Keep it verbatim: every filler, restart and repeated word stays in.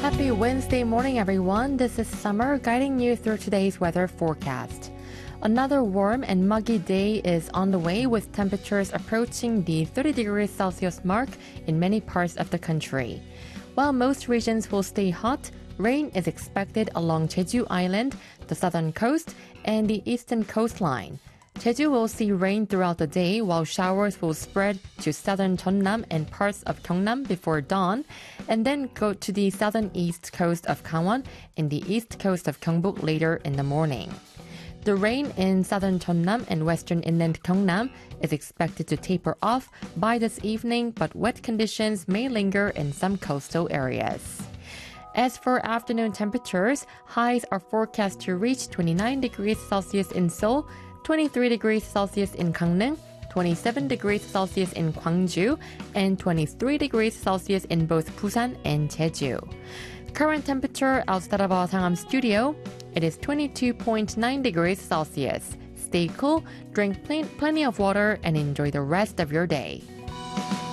Happy Wednesday morning, everyone. This is Summer guiding you through today's weather forecast. Another warm and muggy day is on the way with temperatures approaching the thirty degrees Celsius mark in many parts of the country. While most regions will stay hot, rain is expected along Jeju Island, the southern coast, and the eastern coastline. Jeju will see rain throughout the day while showers will spread to southern Jeonnam and parts of Gyeongnam before dawn, and then go to the southern east coast of Gangwon and the east coast of Gyeongbuk later in the morning. The rain in southern Jeonnam and western inland Gyeongnam is expected to taper off by this evening, but wet conditions may linger in some coastal areas. As for afternoon temperatures, highs are forecast to reach twenty-nine degrees Celsius in Seoul, twenty-three degrees Celsius in Gangneung, twenty-seven degrees Celsius in Gwangju, and twenty-three degrees Celsius in both Busan and Jeju. Current temperature outside of our Sangam studio, it is twenty-two point nine degrees Celsius. Stay cool, drink pl- plenty of water, and enjoy the rest of your day.